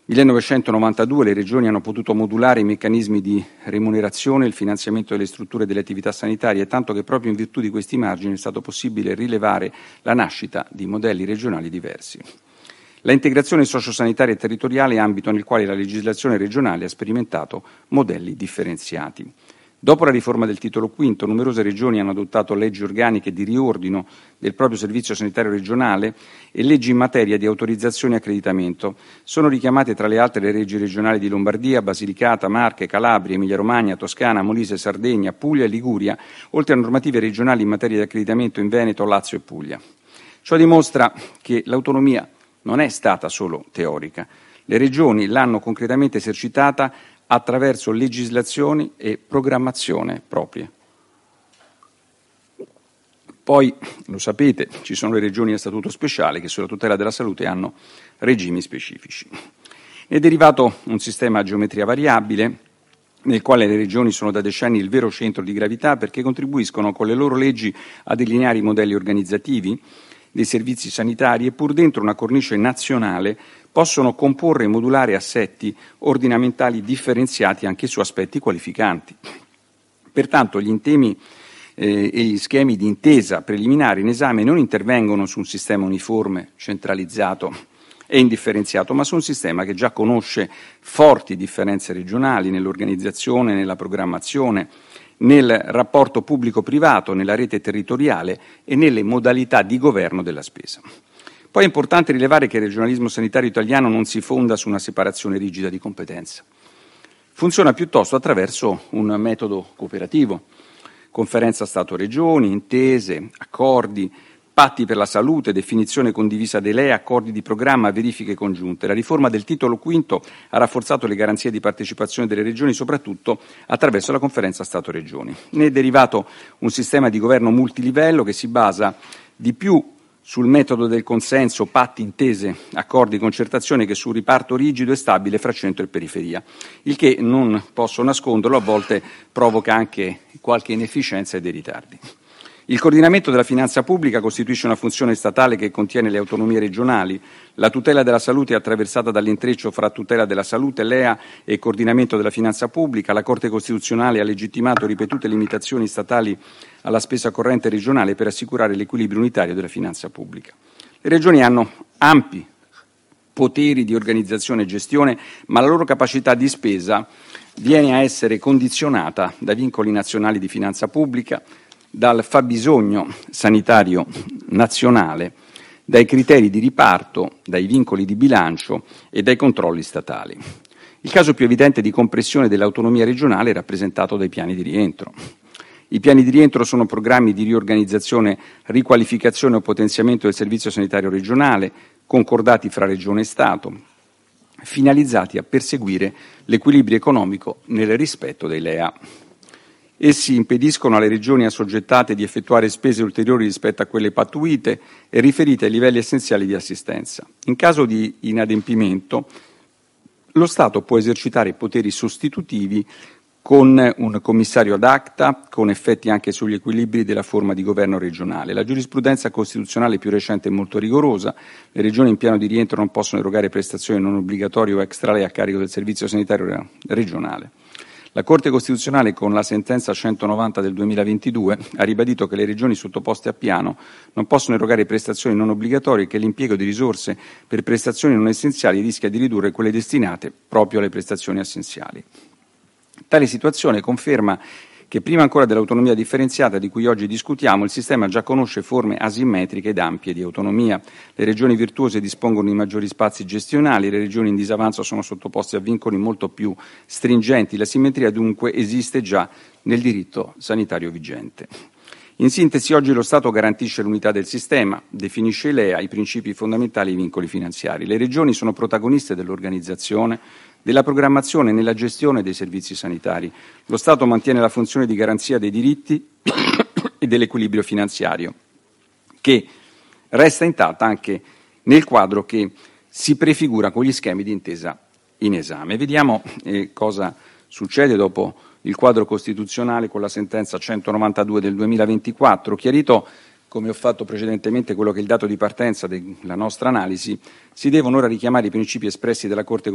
1992 le regioni hanno potuto modulare i meccanismi di remunerazione e il finanziamento delle strutture e delle attività sanitarie, tanto che proprio in virtù di questi margini è stato possibile rilevare la nascita di modelli regionali diversi. La integrazione sociosanitaria e territoriale è ambito nel quale la legislazione regionale ha sperimentato modelli differenziati. Dopo la riforma del titolo V, numerose regioni hanno adottato leggi organiche di riordino del proprio servizio sanitario regionale e leggi in materia di autorizzazione e accreditamento. Sono richiamate tra le altre le leggi regionali di Lombardia, Basilicata, Marche, Calabria, Emilia-Romagna, Toscana, Molise, Sardegna, Puglia e Liguria, oltre a normative regionali in materia di accreditamento in Veneto, Lazio e Puglia. Ciò dimostra che l'autonomia non è stata solo teorica. Le regioni l'hanno concretamente esercitata attraverso legislazioni e programmazione proprie. Poi, lo sapete, ci sono le regioni a statuto speciale che sulla tutela della salute hanno regimi specifici. È derivato un sistema a geometria variabile nel quale le regioni sono da decenni il vero centro di gravità perché contribuiscono con le loro leggi a delineare i modelli organizzativi dei servizi sanitari e pur dentro una cornice nazionale possono comporre e modulare assetti ordinamentali differenziati anche su aspetti qualificanti. Pertanto gli intemi e gli schemi di intesa preliminari in esame non intervengono su un sistema uniforme, centralizzato e indifferenziato, ma su un sistema che già conosce forti differenze regionali nell'organizzazione, nella programmazione, nel rapporto pubblico-privato, nella rete territoriale e nelle modalità di governo della spesa. Poi è importante rilevare che il regionalismo sanitario italiano non si fonda su una separazione rigida di competenza. Funziona piuttosto attraverso un metodo cooperativo, conferenza Stato-Regioni, intese, accordi, patti per la salute, definizione condivisa dei LEA, accordi di programma, verifiche congiunte. La riforma del titolo V ha rafforzato le garanzie di partecipazione delle regioni, soprattutto attraverso la conferenza Stato-Regioni. Ne è derivato un sistema di governo multilivello che si basa di più sul metodo del consenso, patti, intese, accordi, concertazione che sul riparto rigido e stabile fra centro e periferia, il che, non posso nasconderlo, a volte provoca anche qualche inefficienza e dei ritardi. Il coordinamento della finanza pubblica costituisce una funzione statale che contiene le autonomie regionali. La tutela della salute è attraversata dall'intreccio fra tutela della salute, LEA e coordinamento della finanza pubblica. La Corte Costituzionale ha legittimato ripetute limitazioni statali alla spesa corrente regionale per assicurare l'equilibrio unitario della finanza pubblica. Le regioni hanno ampi poteri di organizzazione e gestione, ma la loro capacità di spesa viene a essere condizionata da vincoli nazionali di finanza pubblica, dal fabbisogno sanitario nazionale, dai criteri di riparto, dai vincoli di bilancio e dai controlli statali. Il caso più evidente di compressione dell'autonomia regionale è rappresentato dai piani di rientro. I piani di rientro sono programmi di riorganizzazione, riqualificazione o potenziamento del servizio sanitario regionale, concordati fra Regione e Stato, finalizzati a perseguire l'equilibrio economico nel rispetto dei LEA. Essi impediscono alle regioni assoggettate di effettuare spese ulteriori rispetto a quelle pattuite e riferite ai livelli essenziali di assistenza. In caso di inadempimento, lo Stato può esercitare poteri sostitutivi con un commissario ad acta, con effetti anche sugli equilibri della forma di governo regionale. La giurisprudenza costituzionale più recente è molto rigorosa. Le regioni in piano di rientro non possono erogare prestazioni non obbligatorie o extra-lei a carico del servizio sanitario regionale. La Corte Costituzionale, con la sentenza 190 del 2022, ha ribadito che le regioni sottoposte a piano non possono erogare prestazioni non obbligatorie e che l'impiego di risorse per prestazioni non essenziali rischia di ridurre quelle destinate proprio alle prestazioni essenziali. Tale situazione conferma che prima ancora dell'autonomia differenziata di cui oggi discutiamo, il sistema già conosce forme asimmetriche ed ampie di autonomia. Le regioni virtuose dispongono di maggiori spazi gestionali, le regioni in disavanzo sono sottoposte a vincoli molto più stringenti. La simmetria dunque esiste già nel diritto sanitario vigente. In sintesi, oggi lo Stato garantisce l'unità del sistema, definisce i LEA, i principi fondamentali e i vincoli finanziari. Le regioni sono protagoniste dell'organizzazione, della programmazione e nella gestione dei servizi sanitari. Lo Stato mantiene la funzione di garanzia dei diritti e dell'equilibrio finanziario, che resta intatta anche nel quadro che si prefigura con gli schemi di intesa in esame. Vediamo cosa succede dopo il quadro costituzionale con la sentenza 192 del 2024, chiarito, come ho fatto precedentemente, quello che è il dato di partenza della nostra analisi. Si devono ora richiamare i principi espressi dalla Corte